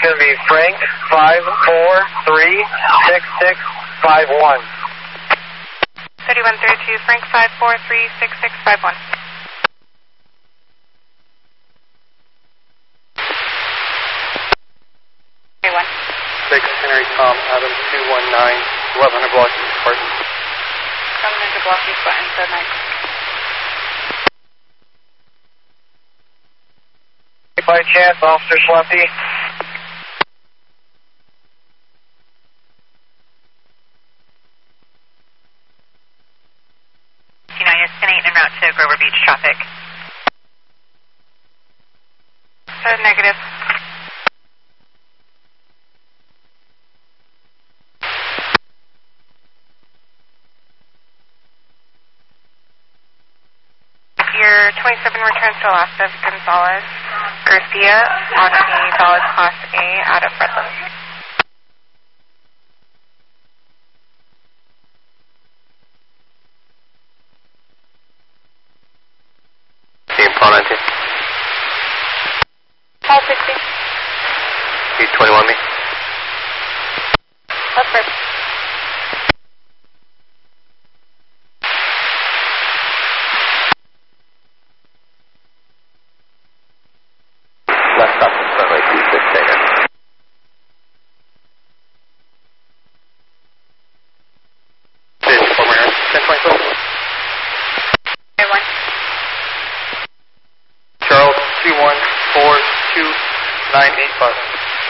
going to be Frank 54366651. 3132, Frank 54366651. Bacon Henry Tom Adam 219 1100 block East Spartan. 1100 block East Spartan, so nice. By chance, Officer Schleppy. United 10-8 en route to Grover Beach traffic. Negative. Your 27 returns to Alaska, Gonzalez Garcia on a valid Class A out of Redlands. Team Paul 19. Paul 60. He's 21 me. That's right. Left stop is runway 26 Dana. Vision for Mayor 1024. One. Charles 2142985.